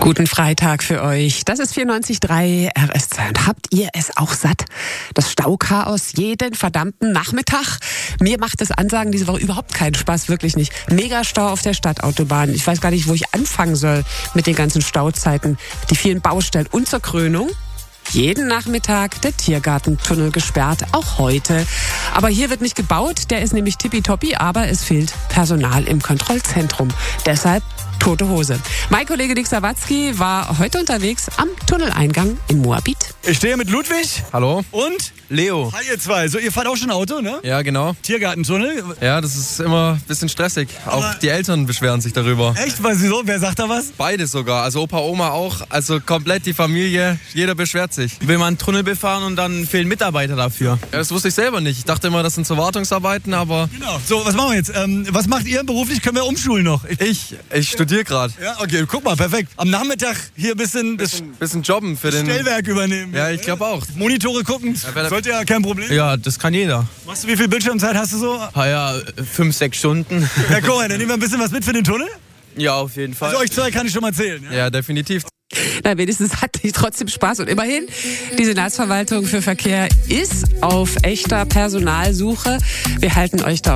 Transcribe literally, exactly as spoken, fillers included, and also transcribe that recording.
Guten Freitag für euch. Das ist vierundneunzig Komma drei R S zwei. Und habt ihr es auch satt? Das Stauchaos jeden verdammten Nachmittag. Mir macht das Ansagen diese Woche überhaupt keinen Spaß, wirklich nicht. Megastau auf der Stadtautobahn. Ich weiß gar nicht, wo ich anfangen soll mit den ganzen Stauzeiten, die vielen Baustellen und zur Krönung. Jeden Nachmittag der Tiergartentunnel gesperrt, auch heute. Aber hier wird nicht gebaut, der ist nämlich tippitoppi, aber es fehlt Personal im Kontrollzentrum. Deshalb tote Hose. Mein Kollege Dick Sawatzki war heute unterwegs am Tunneleingang in Moabit. Ich stehe mit Ludwig. Hallo. Und Leo. Hi ihr zwei. So, ihr fahrt auch schon Auto, ne? Ja, genau. Tiergartentunnel. Ja, das ist immer ein bisschen stressig. Aber auch die Eltern beschweren sich darüber. Echt? Was, wieso? Wer sagt da was? Beide sogar. Also Opa, Oma auch. Also komplett die Familie. Jeder beschwert sich. Will man einen Tunnel befahren und dann fehlen Mitarbeiter dafür. Ja, das wusste ich selber nicht. Ich dachte immer, das sind so Wartungsarbeiten, aber... Genau. So, was machen wir jetzt? Ähm, was macht ihr beruflich? Können wir umschulen noch? Ich, Ich, ich studiere gerade. ja, okay, guck mal, perfekt. Am Nachmittag hier ein bisschen das Bisschen, bisschen jobben für den... Stellwerk übernehmen. Ja, ich glaube auch. Monitore gucken, wer- sollte ja kein Problem. Ja, das kann jeder. Machst du, wie viel Bildschirmzeit hast du so? Ah ja, fünf, sechs Stunden. Ja, guck mal, dann nehmen wir ein bisschen was mit für den Tunnel. Ja, auf jeden Fall. Also euch zwei kann ich schon mal zählen. Ja? Ja, definitiv. Na, wenigstens hat die trotzdem Spaß. Und immerhin, die Senatsverwaltung für Verkehr ist auf echter Personalsuche. Wir halten euch da